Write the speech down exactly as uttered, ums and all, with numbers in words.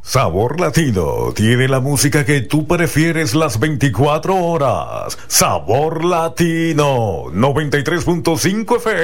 Sabor Latino tiene la música que tú prefieres las veinticuatro horas. Sabor Latino noventa y tres punto cinco F M.